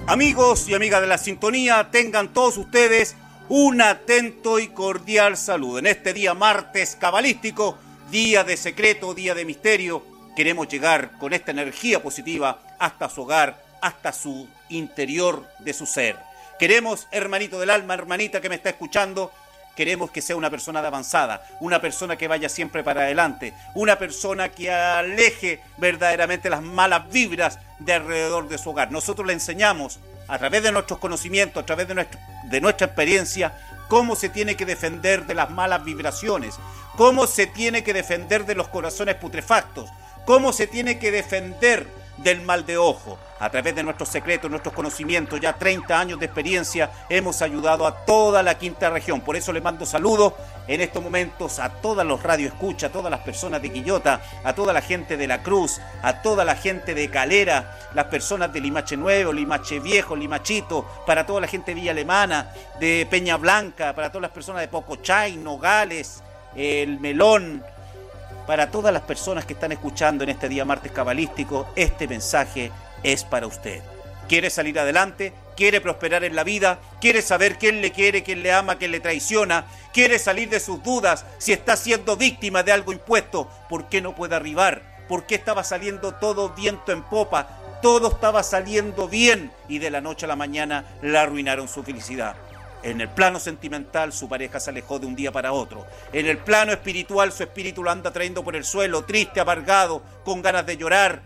Amigos y amigas de la sintonía, tengan todos ustedes un atento y cordial saludo. En este día martes cabalístico, día de secreto, día de misterio, queremos llegar con esta energía positiva hasta su hogar, hasta su interior de su ser. Queremos, hermanito del alma, hermanita que me está escuchando, queremos que sea una persona de avanzada, una persona que vaya siempre para adelante, una persona que aleje verdaderamente las malas vibras de alrededor de su hogar. Nosotros le enseñamos a través de nuestros conocimientos, a través de nuestra experiencia, cómo se tiene que defender de las malas vibraciones, cómo se tiene que defender de los corazones putrefactos, cómo se tiene que defender del mal de ojo. A través de nuestros secretos, nuestros conocimientos, ya 30 años de experiencia, hemos ayudado a toda la quinta región. Por eso les mando saludos en estos momentos a todos los radioescuchas, a todas las personas de Quillota, a toda la gente de La Cruz, a toda la gente de Calera, las personas de Limache Nuevo, Limache Viejo, Limachito, para toda la gente de Villa Alemana, de Peña Blanca, para todas las personas de Pocochay, Nogales, El Melón. Para todas las personas que están escuchando en este día martes cabalístico, este mensaje es para usted. ¿Quiere salir adelante? ¿Quiere prosperar en la vida? ¿Quiere saber quién le quiere, quién le ama, quién le traiciona? ¿Quiere salir de sus dudas si está siendo víctima de algo impuesto? ¿Por qué no puede arribar? ¿Por qué estaba saliendo todo viento en popa? Todo estaba saliendo bien y de la noche a la mañana le arruinaron su felicidad. En el plano sentimental, su pareja se alejó de un día para otro. En el plano espiritual, su espíritu lo anda trayendo por el suelo, triste, amargado, con ganas de llorar,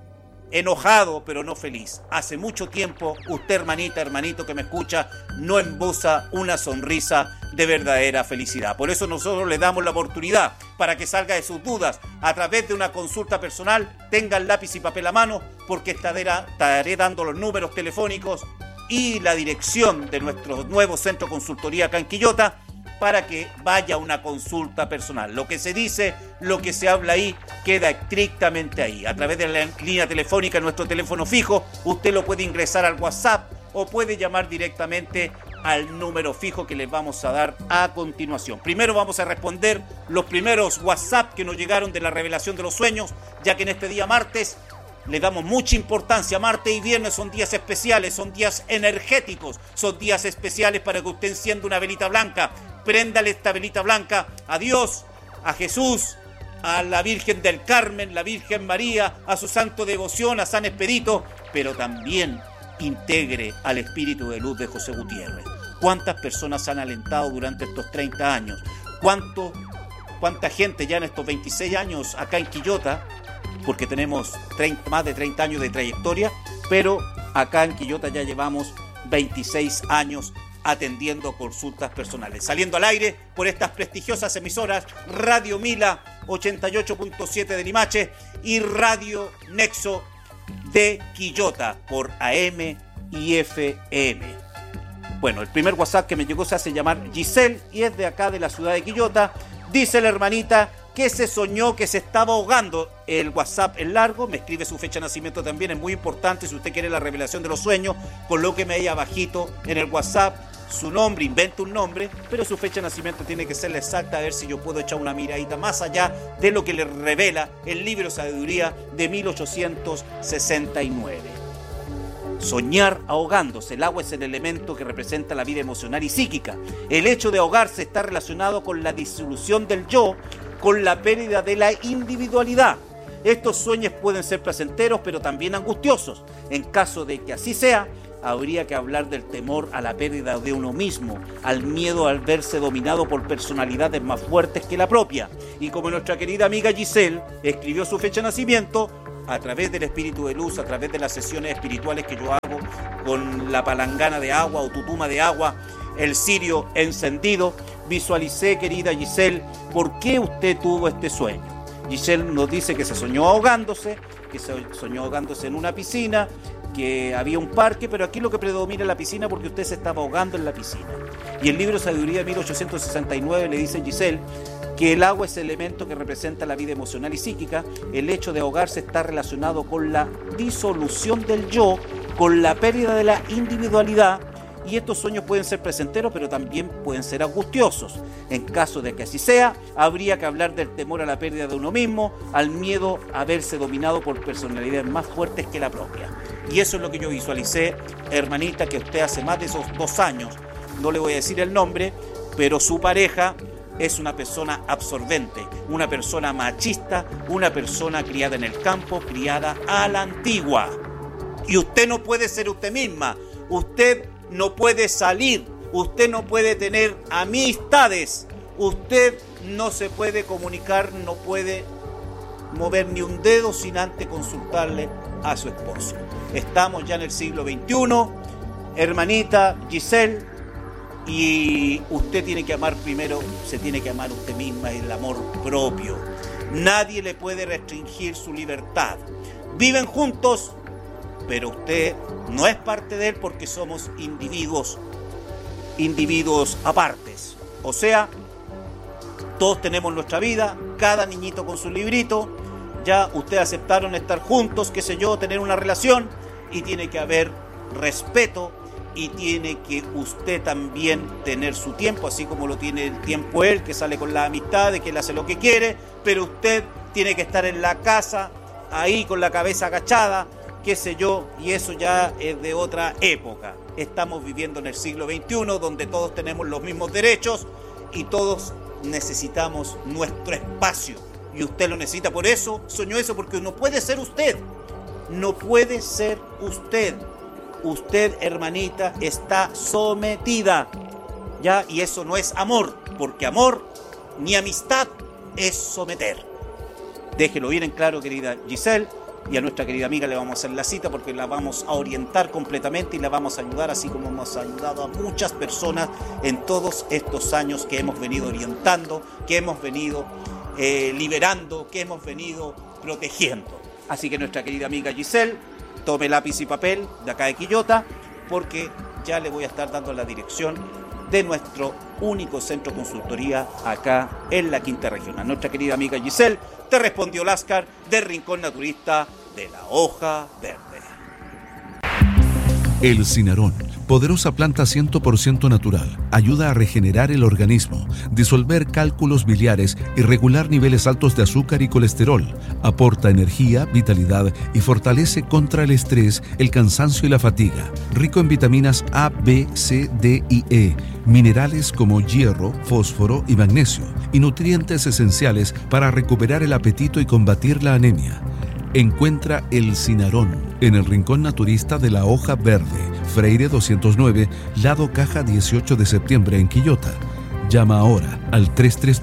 enojado, pero no feliz. Hace mucho tiempo, usted, hermanita, hermanito que me escucha, no emboza una sonrisa de verdadera felicidad. Por eso nosotros le damos la oportunidad para que salga de sus dudas a través de una consulta personal. Tenga el lápiz y papel a mano, porque estaré dando los números telefónicos y la dirección de nuestro nuevo centro de consultoría acá en Quillota para que vaya a una consulta personal. Lo que se dice, lo que se habla ahí, queda estrictamente ahí. A través de la línea telefónica, nuestro teléfono fijo, usted lo puede ingresar al WhatsApp o puede llamar directamente al número fijo que les vamos a dar a continuación. Primero vamos a responder los primeros WhatsApp que nos llegaron de la revelación de los sueños, ya que en este día martes le damos mucha importancia. Martes y viernes son días especiales, son días energéticos, son días especiales para que usted encienda una velita blanca. Préndale esta velita blanca a Dios, a Jesús, a la Virgen del Carmen, la Virgen María, a su santo devoción, a San Expedito, pero también integre al espíritu de luz de José Gutiérrez. ¿Cuántas personas han alentado durante estos 30 años? ¿Cuánta gente ya en estos 26 años acá en Quillota? Porque tenemos más de 30 años de trayectoria, pero acá en Quillota ya llevamos 26 años atendiendo consultas personales. Saliendo al aire por estas prestigiosas emisoras Radio Mila 88.7 de Limache y Radio Nexo de Quillota por AM y FM. Bueno, el primer WhatsApp que me llegó se hace llamar Giselle y es de acá de la ciudad de Quillota. Dice la hermanita que se soñó que se estaba ahogando. El WhatsApp es largo, me escribe su fecha de nacimiento también, es muy importante. Si usted quiere la revelación de los sueños, colóqueme ahí abajito en el WhatsApp su nombre, invente un nombre, pero su fecha de nacimiento tiene que ser la exacta, a ver si yo puedo echar una miradita más allá de lo que le revela el libro Sabiduría de 1869. Soñar ahogándose. El agua es el elemento que representa la vida emocional y psíquica. El hecho de ahogarse está relacionado con la disolución del yo, con la pérdida de la individualidad. Estos sueños pueden ser placenteros, pero también angustiosos. En caso de que así sea, habría que hablar del temor a la pérdida de uno mismo, al miedo al verse dominado por personalidades más fuertes que la propia. Y como nuestra querida amiga Giselle escribió su fecha de nacimiento, a través del espíritu de luz, a través de las sesiones espirituales que yo hago con la palangana de agua o tutuma de agua, el cirio encendido, visualicé, querida Giselle, por qué usted tuvo este sueño. Giselle nos dice que se soñó ahogándose en una piscina, que había un parque, pero aquí lo que predomina es la piscina porque usted se estaba ahogando en la piscina. Y el libro Sabiduría de 1869 le dice a Giselle que el agua es el elemento que representa la vida emocional y psíquica. El hecho de ahogarse está relacionado con la disolución del yo, con la pérdida de la individualidad, y estos sueños pueden ser placenteros, pero también pueden ser angustiosos. En caso de que así sea, habría que hablar del temor a la pérdida de uno mismo, al miedo a verse dominado por personalidades más fuertes que la propia. Y eso es lo que yo visualicé, hermanita, que usted hace más de esos 2 años, no le voy a decir el nombre, pero su pareja es una persona absorbente, una persona machista, una persona criada en el campo, criada a la antigua. Y usted no puede ser usted misma, usted no puede salir, usted no puede tener amistades, usted no se puede comunicar, no puede mover ni un dedo sin antes consultarle a su esposo. Estamos ya en el siglo XXI, hermanita Giselle, y usted tiene que amar primero, se tiene que amar usted misma, el amor propio. Nadie le puede restringir su libertad. Viven juntos, pero usted no es parte de él porque somos individuos apartes. O sea, todos tenemos nuestra vida, cada niñito con su librito. Ya ustedes aceptaron estar juntos, qué sé yo, tener una relación, y tiene que haber respeto, y tiene que usted también tener su tiempo, así como lo tiene el tiempo él, que sale con la amistad, de que él hace lo que quiere, pero usted tiene que estar en la casa, ahí con la cabeza agachada, qué sé yo, y eso ya es de otra época. Estamos viviendo en el siglo XXI, donde todos tenemos los mismos derechos y todos necesitamos nuestro espacio. Y usted lo necesita, por eso soñó eso, porque no puede ser usted. No puede ser usted. Usted, hermanita, está sometida, ¿ya? Y eso no es amor, porque amor ni amistad es someter. Déjelo bien en claro, querida Giselle, y a nuestra querida amiga le vamos a hacer la cita porque la vamos a orientar completamente y la vamos a ayudar, así como hemos ayudado a muchas personas en todos estos años que hemos venido orientando, que hemos venido liberando, que hemos venido protegiendo. Así que nuestra querida amiga Giselle, tome lápiz y papel de acá de Quillota, porque ya le voy a estar dando la dirección de nuestro único centro de consultoría acá en la Quinta Regional. Nuestra querida amiga Giselle, te respondió Láscar del Rincón Naturista de la Hoja Verde. El Cinarón, poderosa planta 100% natural, ayuda a regenerar el organismo, disolver cálculos biliares y regular niveles altos de azúcar y colesterol. Aporta energía, vitalidad y fortalece contra el estrés, el cansancio y la fatiga. Rico en vitaminas A, B, C, D y E, minerales como hierro, fósforo y magnesio, y nutrientes esenciales para recuperar el apetito y combatir la anemia. Encuentra el Cinarón en el Rincón Naturista de la Hoja Verde, Freire 209, lado Caja 18 de septiembre en Quillota. Llama ahora al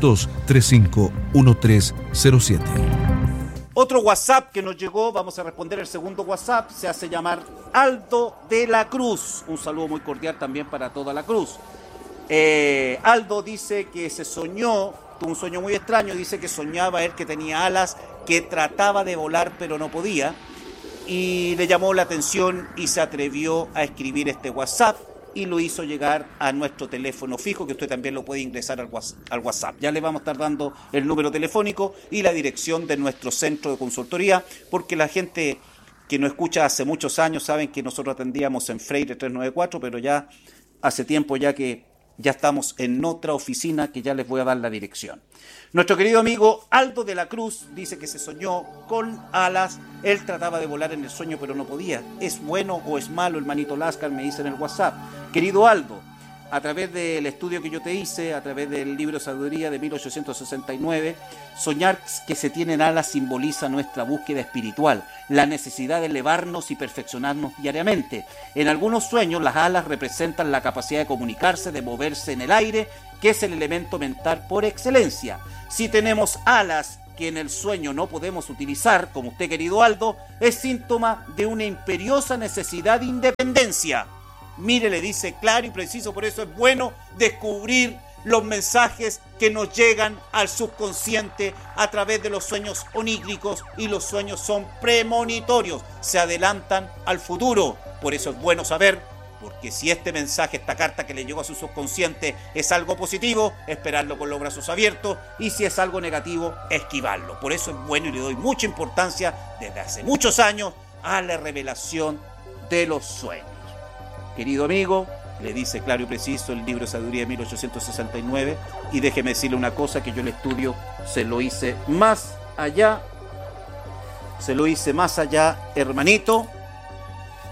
332-351307. Otro WhatsApp que nos llegó, vamos a responder el segundo WhatsApp, se hace llamar Aldo de la Cruz. Un saludo muy cordial también para toda la Cruz. Aldo dice que se soñó, tuvo un sueño muy extraño, dice que soñaba él que tenía alas, que trataba de volar pero no podía, y le llamó la atención y se atrevió a escribir este WhatsApp y lo hizo llegar a nuestro teléfono fijo, que usted también lo puede ingresar al WhatsApp. Ya le vamos a estar dando el número telefónico y la dirección de nuestro centro de consultoría, porque la gente que nos escucha hace muchos años saben que nosotros atendíamos en Freire 394, pero ya hace tiempo ya que ya estamos en otra oficina que ya les voy a dar la dirección. Nuestro querido amigo Aldo de la Cruz dice que se soñó con alas. Él trataba de volar en el sueño pero no podía. ¿Es bueno o es malo, hermanito Láscar? Me dice en el WhatsApp. Querido Aldo, a través del estudio que yo te hice, a través del libro Sabiduría de 1869, soñar que se tienen alas simboliza nuestra búsqueda espiritual, la necesidad de elevarnos y perfeccionarnos diariamente. En algunos sueños las alas representan la capacidad de comunicarse, de moverse en el aire, que es el elemento mental por excelencia. Si tenemos alas que en el sueño no podemos utilizar, como usted, querido Aldo, es síntoma de una imperiosa necesidad de independencia. Mire, le dice claro y preciso, por eso es bueno descubrir los mensajes que nos llegan al subconsciente a través de los sueños onígricos, y los sueños son premonitorios, se adelantan al futuro. Por eso es bueno saber, porque si este mensaje, esta carta que le llegó a su subconsciente es algo positivo, esperarlo con los brazos abiertos, y si es algo negativo, esquivarlo. Por eso es bueno y le doy mucha importancia desde hace muchos años a la revelación de los sueños. Querido amigo, le dice claro y preciso el libro de Sabiduría de 1869, y déjeme decirle una cosa, que yo el estudio se lo hice más allá, hermanito,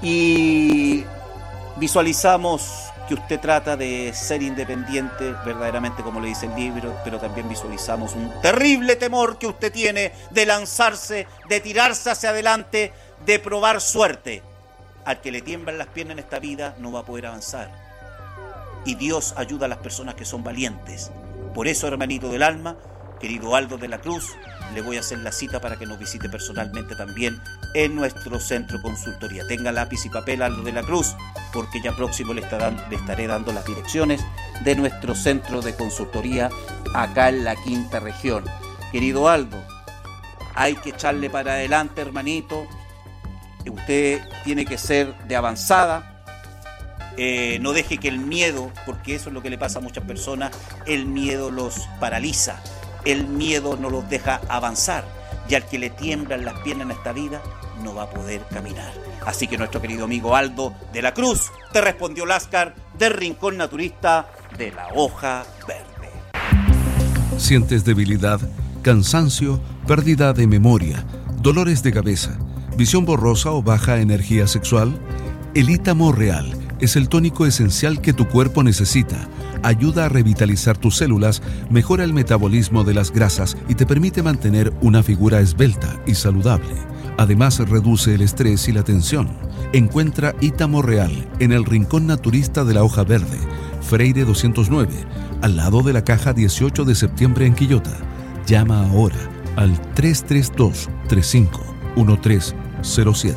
Y visualizamos que usted trata de ser independiente, verdaderamente como le dice el libro, pero también visualizamos un terrible temor que usted tiene de lanzarse, de tirarse hacia adelante, de probar suerte. Al que le tiemblan las piernas en esta vida no va a poder avanzar. Y Dios ayuda a las personas que son valientes. Por eso, hermanito del alma, querido Aldo de la Cruz, le voy a hacer la cita para que nos visite personalmente también en nuestro centro consultoría. Tenga lápiz y papel, Aldo de la Cruz, porque ya próximo le estaré dando las direcciones de nuestro centro de consultoría acá en la quinta región. Querido Aldo, hay que echarle para adelante, hermanito. Usted tiene que ser de avanzada. No deje que el miedo, porque eso es lo que le pasa a muchas personas, el miedo los paraliza. El miedo no los deja avanzar, y al que le tiemblan las piernas en esta vida no va a poder caminar. Así que nuestro querido amigo Aldo de la Cruz te respondió Láscar del Rincón Naturista de la Hoja Verde. ¿Sientes debilidad, cansancio, pérdida de memoria, dolores de cabeza, visión borrosa o baja energía sexual? El Ítamo Real es el tónico esencial que tu cuerpo necesita. Ayuda a revitalizar tus células, mejora el metabolismo de las grasas y te permite mantener una figura esbelta y saludable. Además, reduce el estrés y la tensión. Encuentra Ítamo Real en el Rincón Naturista de la Hoja Verde, Freire 209, al lado de la Caja 18 de septiembre en Quillota. Llama ahora al 332-351307.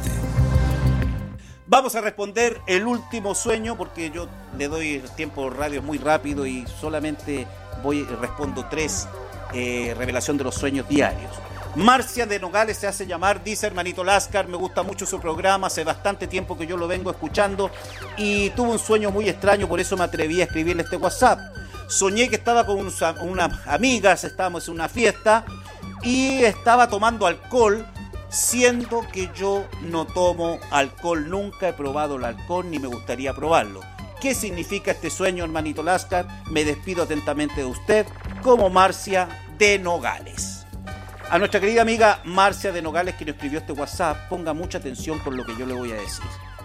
Vamos a responder el último sueño, porque yo le doy el tiempo radio muy rápido y solamente respondo 3 revelación de los sueños diarios. Marcia de Nogales se hace llamar, dice: hermanito Láscar, me gusta mucho su programa, hace bastante tiempo que yo lo vengo escuchando y tuve un sueño muy extraño, por eso me atreví a escribirle este WhatsApp. Soñé que estaba con unas amigas, estábamos en una fiesta y estaba tomando alcohol, siendo que yo no tomo alcohol, nunca he probado el alcohol ni me gustaría probarlo. ¿Qué significa este sueño, hermanito Láscar? Me despido atentamente de usted, como Marcia de Nogales. A nuestra querida amiga Marcia de Nogales, que nos escribió este WhatsApp, ponga mucha atención con lo que yo le voy a decir.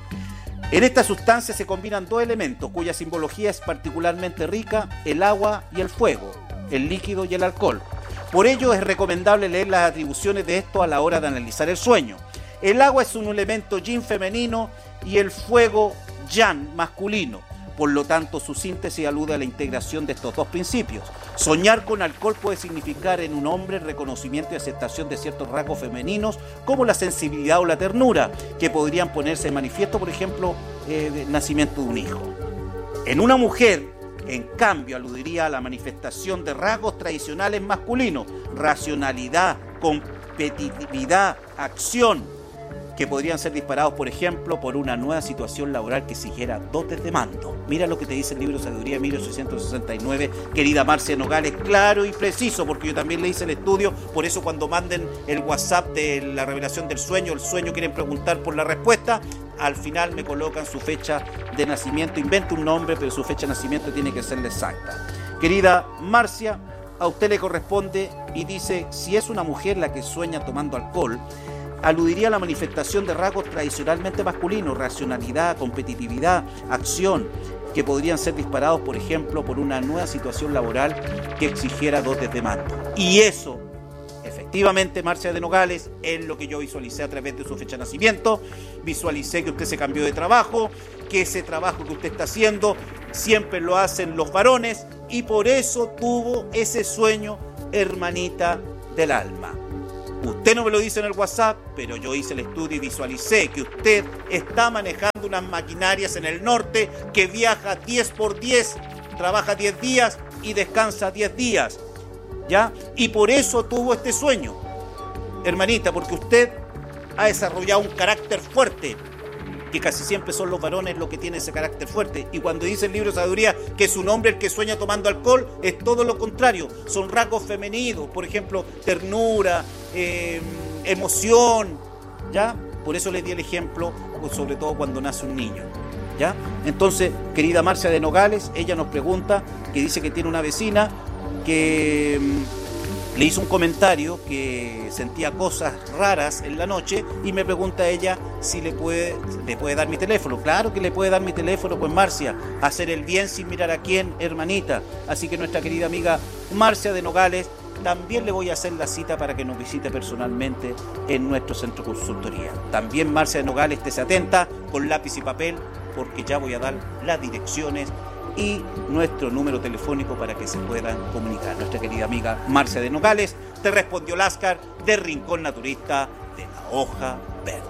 En esta sustancia se combinan 2 elementos cuya simbología es particularmente rica: el agua y el fuego, el líquido y el alcohol. Por ello es recomendable leer las atribuciones de esto a la hora de analizar el sueño. El agua es un elemento yin femenino y el fuego yang masculino. Por lo tanto, su síntesis alude a la integración de estos 2 principios. Soñar con alcohol puede significar en un hombre el reconocimiento y aceptación de ciertos rasgos femeninos, como la sensibilidad o la ternura, que podrían ponerse de manifiesto, por ejemplo, el nacimiento de un hijo. En una mujer, en cambio, aludiría a la manifestación de rasgos tradicionales masculinos: racionalidad, competitividad, acción, que podrían ser disparados, por ejemplo, por una nueva situación laboral que exigiera dotes de mando. Mira lo que te dice el libro Sabiduría 1869, querida Marcia Nogales, claro y preciso, porque yo también le hice el estudio. Por eso cuando manden el WhatsApp de la revelación del sueño, el sueño, quieren preguntar por la respuesta, al final me colocan su fecha de nacimiento. Invente un nombre, pero su fecha de nacimiento tiene que ser la exacta. Querida Marcia, a usted le corresponde, y dice: si es una mujer la que sueña tomando alcohol, aludiría a la manifestación de rasgos tradicionalmente masculinos: racionalidad, competitividad, acción, que podrían ser disparados, por ejemplo, por una nueva situación laboral que exigiera dotes de mando. Y eso, efectivamente, Marcia de Nogales, es lo que yo visualicé a través de su fecha de nacimiento. Visualicé que usted se cambió de trabajo, que ese trabajo que usted está haciendo siempre lo hacen los varones, y por eso tuvo ese sueño, hermanita del alma. Usted no me lo dice en el WhatsApp, pero yo hice el estudio y visualicé que usted está manejando unas maquinarias en el norte que viaja 10 por 10, trabaja 10 días y descansa 10 días, ¿ya? Y por eso tuvo este sueño, hermanita, porque usted ha desarrollado un carácter fuerte, que casi siempre son los varones los que tienen ese carácter fuerte. Y cuando dice el libro de Sabiduría que es un hombre el que sueña tomando alcohol, es todo lo contrario. Son rasgos femeninos, por ejemplo, ternura, emoción, ¿ya? Por eso les di el ejemplo, sobre todo cuando nace un niño, ¿ya? Entonces, querida Marcia de Nogales, ella nos pregunta, que dice que tiene una vecina que le hice un comentario que sentía cosas raras en la noche y me pregunta ella si le puede dar mi teléfono. Claro que le puede dar mi teléfono, pues Marcia, hacer el bien sin mirar a quién, hermanita. Así que nuestra querida amiga Marcia de Nogales, también le voy a hacer la cita para que nos visite personalmente en nuestro centro de consultoría. También Marcia de Nogales, esté atenta con lápiz y papel, porque ya voy a dar las direcciones y nuestro número telefónico para que se puedan comunicar. Nuestra querida amiga Marcia de Nogales, te respondió Láscar de Rincón Naturista de la Hoja Verde.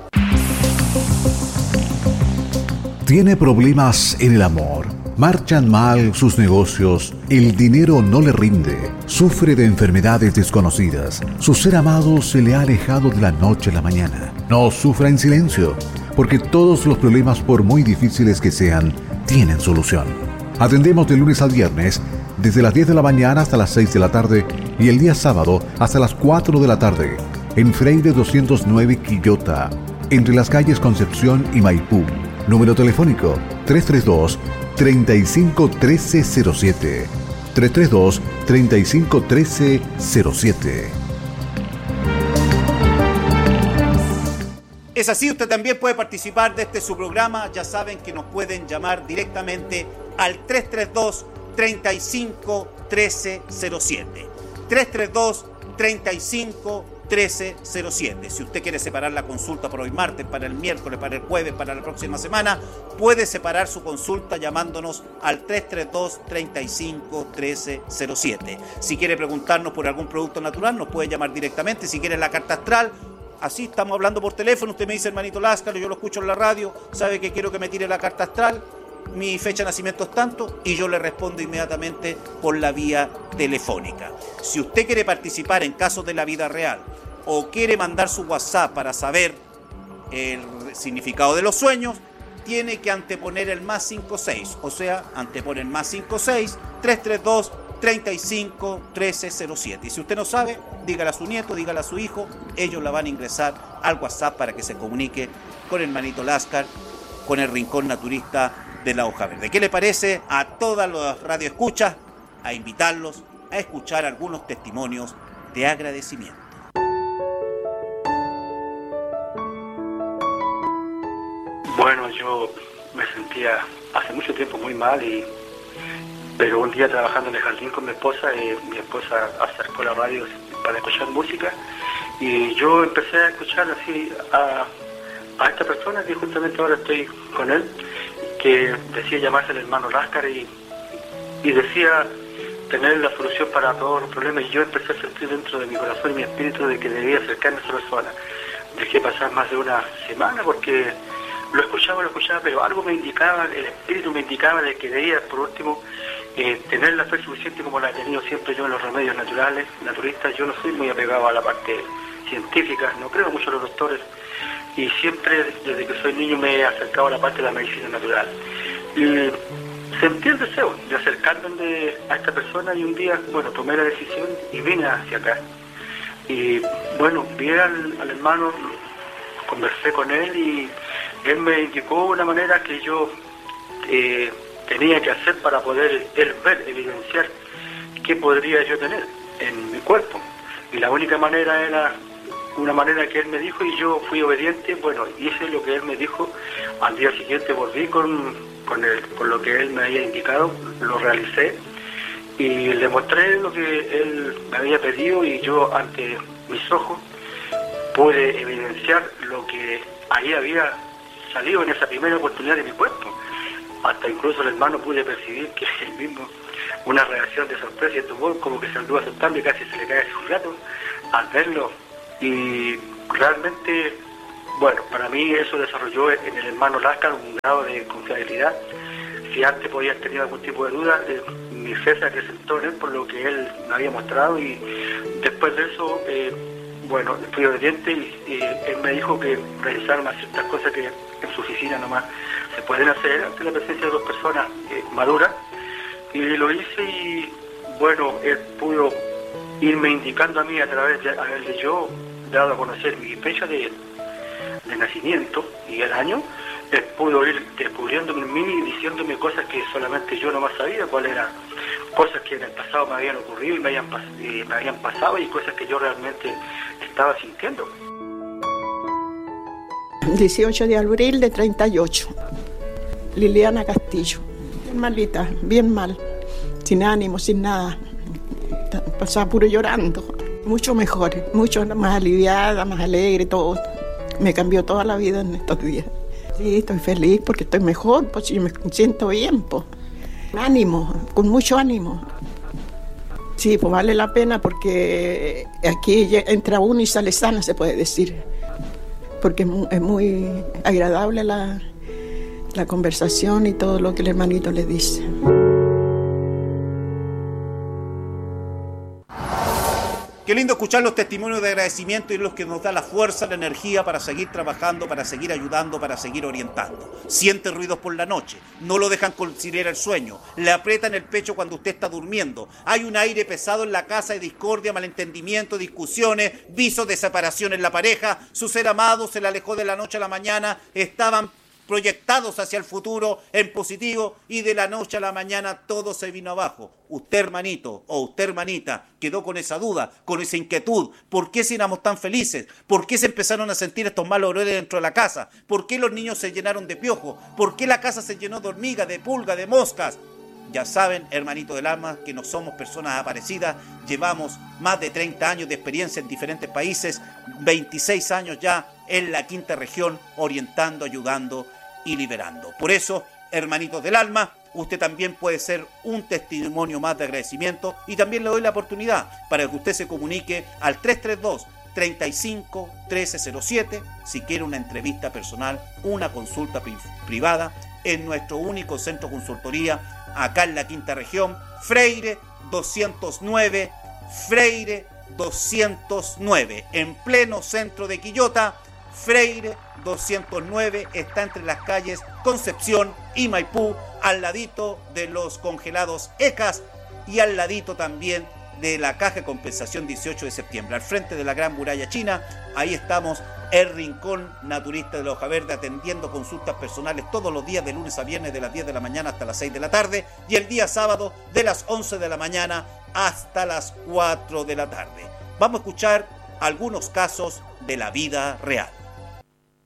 ¿Tiene problemas en el amor? ¿Marchan mal sus negocios? ¿El dinero no le rinde? ¿Sufre de enfermedades desconocidas? ¿Su ser amado se le ha alejado de la noche a la mañana? No sufra en silencio, porque todos los problemas, por muy difíciles que sean, tienen solución. Atendemos de lunes al viernes, desde las 10 de la mañana hasta las 6 de la tarde y el día sábado hasta las 4 de la tarde, en Freire 209 Quillota, entre las calles Concepción y Maipú. Número telefónico 332-351307. 332-351307. Es así, usted también puede participar de su programa. Ya saben que nos pueden llamar directamente al 332-351307. 332-351307. Si usted quiere separar la consulta por hoy martes, para el miércoles, para el jueves, para la próxima semana, puede separar su consulta llamándonos al 332-351307. Si quiere preguntarnos por algún producto natural, nos puede llamar directamente. Si quiere la carta astral, así estamos hablando por teléfono, usted me dice, hermanito Láscaro, yo lo escucho en la radio, sabe que quiero que me tire la carta astral, mi fecha de nacimiento es tanto, y yo le respondo inmediatamente por la vía telefónica. Si usted quiere participar en casos de la vida real o quiere mandar su WhatsApp para saber el significado de los sueños, tiene que anteponer el más 56, o sea, anteponer más 56 332 351307. Y si usted no sabe, dígale a su nieto, dígale a su hijo, ellos la van a ingresar al WhatsApp para que se comunique con el hermanito Láscar, con el Rincón Naturista de la Hoja Verde. ¿Qué le parece a todas las radioescuchas a invitarlos a escuchar algunos testimonios de agradecimiento? Bueno, yo me sentía hace mucho tiempo muy mal, pero un día trabajando en el jardín con mi esposa acercó la radio para escuchar música y yo empecé a escuchar así a esta persona que justamente ahora estoy con él, que decía llamarse el hermano Láscar y decía tener la solución para todos los problemas, y yo empecé a sentir dentro de mi corazón y mi espíritu de que debía acercarme a esa persona. Dejé pasar más de una semana porque lo escuchaba, pero algo me indicaba, el espíritu me indicaba de que debía, por último, tener la fe suficiente como la he tenido siempre yo en los remedios naturales, naturistas. Yo no soy muy apegado a la parte científica, no creo mucho en los doctores, y siempre, desde que soy niño, me he acercado a la parte de la medicina natural. Y sentí el deseo de acercarme a esta persona, y un día, tomé la decisión y vine hacia acá. Y vi al hermano, conversé con él y él me indicó una manera que yo tenía que hacer para poder ver, evidenciar qué podría yo tener en mi cuerpo. Y la única manera era una manera que él me dijo, y yo fui obediente. Hice lo que él me dijo. Al día siguiente volví con lo que él me había indicado, lo realicé y le mostré lo que él me había pedido, y yo ante mis ojos pude evidenciar lo que ahí había salido en esa primera oportunidad de mi cuerpo. Hasta incluso el hermano pude percibir que él mismo, una reacción de sorpresa y tumor, como que se anduvo aceptando y casi se le cae su rato al verlo. Y realmente, para mí eso desarrolló en el hermano Láscar un grado de confiabilidad. Si antes podía haber tenido algún tipo de duda, mi fe se acrecentó en él por lo que él me había mostrado, y después de eso, fui obediente y él me dijo que realizaron ciertas cosas que en su oficina nomás se pueden hacer ante la presencia de dos personas maduras, y lo hice, y él pudo irme indicando a mí a través de haberle yo dado a conocer mi fecha de nacimiento y el año. Él pudo ir descubriéndome en mí y diciéndome cosas que solamente yo nomás sabía, cuál era cosas que en el pasado me habían ocurrido y me habían pasado, y cosas que yo realmente estaba sintiendo. 18 de abril de 38. Liliana Castillo. Bien malita, bien mal. Sin ánimo, sin nada. Pasaba puro llorando. Mucho mejor, mucho más aliviada, más alegre, todo. Me cambió toda la vida en estos días. Sí, estoy feliz porque estoy mejor, pues yo me siento bien, pues. Ánimo, con mucho ánimo. Sí, pues vale la pena porque aquí entra uno y sale sana, se puede decir. Porque es muy agradable la conversación y todo lo que el hermanito le dice. Qué lindo escuchar los testimonios de agradecimiento y los que nos da la fuerza, la energía para seguir trabajando, para seguir ayudando, para seguir orientando. Siente ruidos por la noche, no lo dejan conciliar el sueño, le aprietan el pecho cuando usted está durmiendo. Hay un aire pesado en la casa de discordia, malentendimiento, discusiones, visos de separación en la pareja. Su ser amado se le alejó de la noche a la mañana, estaban proyectados hacia el futuro en positivo y de la noche a la mañana todo se vino abajo. Usted, hermanito, o usted, hermanita, quedó con esa duda, con esa inquietud. ¿Por qué si éramos tan felices? ¿Por qué se empezaron a sentir estos malos olores dentro de la casa? ¿Por qué los niños se llenaron de piojos? ¿Por qué la casa se llenó de hormigas, de pulgas, de moscas? Ya saben, hermanito del alma, que no somos personas aparecidas, llevamos más de 30 años de experiencia en diferentes países, 26 años ya en la quinta región, orientando, ayudando y liberando. Por eso, hermanitos del alma, usted también puede ser un testimonio más de agradecimiento y también le doy la oportunidad para que usted se comunique al 332-35-1307 si quiere una entrevista personal, una consulta privada en nuestro único centro de consultoría acá en la quinta región, Freire 209, Freire 209, en pleno centro de Quillota. Freire 209 está entre las calles Concepción y Maipú, al ladito de los congelados ECAS y al ladito también de la Caja de Compensación 18 de septiembre, al frente de la Gran Muralla China. Ahí estamos, el Rincón Naturista de la Hoja Verde, atendiendo consultas personales todos los días de lunes a viernes de las 10 de la mañana hasta las 6 de la tarde y el día sábado de las 11 de la mañana hasta las 4 de la tarde. Vamos a escuchar algunos casos de la vida real.